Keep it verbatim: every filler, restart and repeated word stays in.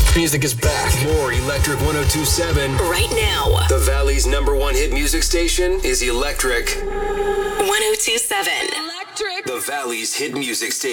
Music is back. More Electric one oh two point seven. Right now. The Valley's number one hit music station is Electric one oh two point seven. Electric. The Valley's hit music station.